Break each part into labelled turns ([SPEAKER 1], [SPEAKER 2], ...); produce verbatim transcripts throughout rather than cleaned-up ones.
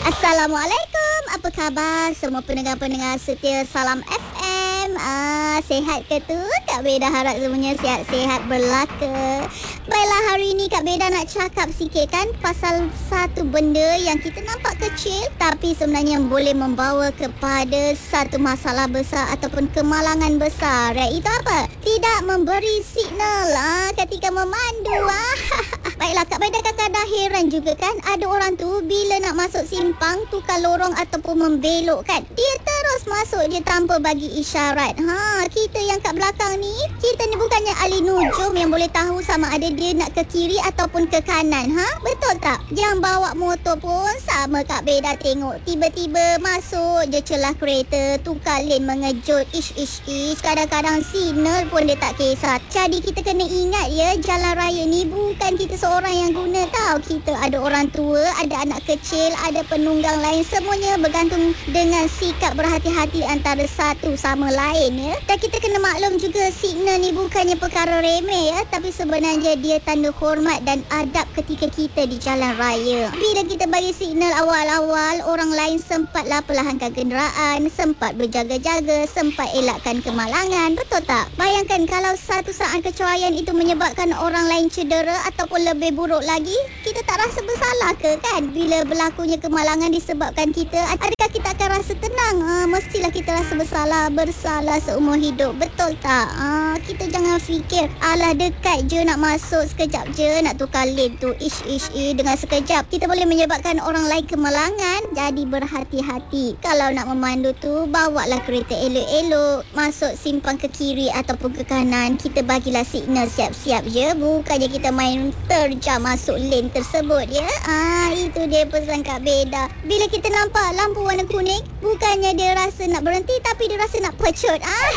[SPEAKER 1] Assalamualaikum. Apa khabar semua pendengar-pendengar setia Salam F M? Ah, sihat ke tu? Kak Beda harap semuanya sihat-sihat berlaka. Baiklah, hari ini Kak Beda nak cakap sikit kan pasal satu benda yang kita nampak kecil tapi sebenarnya boleh membawa kepada satu masalah besar ataupun kemalangan besar. Iaitu apa? Tidak memberi signal ah, ketika memandu. Ah. Baiklah, Kak Beda kadang-kadang heran juga kan, ada orang tu bila nak masuk simpang, tukar lorong ataupun membelok kan, dia terus masuk je tanpa bagi isyarat. Ha, kita yang kat belakang ni, kita ni bukannya ahli nujum yang boleh tahu sama ada dia nak ke kiri ataupun ke kanan. Ha, betul tak? Yang bawa motor pun sama Kak Beda tengok, tiba-tiba masuk je celah kereta, tukar lane mengejut, ish ish ish, kadang-kadang signal pun dia tak kisah. Jadi kita kena ingat ya, jalan raya ni bukan kita seorang yang guna tau. Kita ada orang tua, ada anak kecil, ada penunggang lain, semuanya bergantung dengan sikap berhati-hati antara satu sama lain ya. Dan kita kena maklum juga, signal ni bukannya perkara remeh ya, tapi sebenarnya dia tanda hormat dan adab ketika kita di jalan raya. Bila kita bagi signal awal-awal, orang lain sempatlah perlahankan kenderaan, sempat berjaga-jaga, sempat elakkan kemalangan, betul tak? Bayangkan kalau satu saat kecuaian itu menyebabkan orang lain cedera ataupun lebih buruk lagi, kita tak rasa bersalah ke kan? Bila berlakunya kemalangan disebabkan kita, adakah kita akan rasa tenang? Ha, mestilah kita rasa bersalah, bersalah seumur hidup, betul tak? Ha, kita jangan fikir, alah dekat je nak masuk, sekejap je nak tukar lane tu, ish ish ish, dengan sekejap kita boleh menyebabkan orang lain kemalangan. Jadi berhati-hati. Kalau nak memandu tu, bawalah kereta elok-elok, masuk simpang ke kiri ataupun ke kanan, kita bagilah signal siap-siap je, bukannya kita main terjam masuk lane tersebut ya. Ah, itu dia pesan Kak Beda. Bila kita nampak lampu warna kuning, bukannya dia rasa nak berhenti, tapi dia rasa nak pecut. Ah.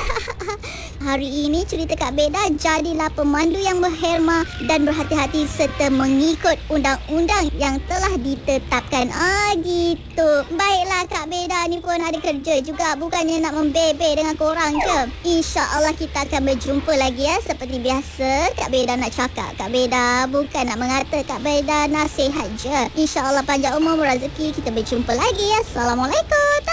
[SPEAKER 1] Hari ini cerita Kak Beda, jadilah pemandu yang berherma dan berhati-hati serta mengikut undang-undang yang telah ditetapkan. Ah, gitu. Baiklah, Kak Beda ni pun ada kerja juga, bukannya nak membebe dengan korang je. InsyaAllah kita akan berjumpa lagi ya. Seperti biasa, Kak Beda nak cakap, Kak Beda bukan nak mengata, Kak Beda nasihat je. InsyaAllah panjang umur rezeki, kita berjumpa lagi ya. Assalamualaikum.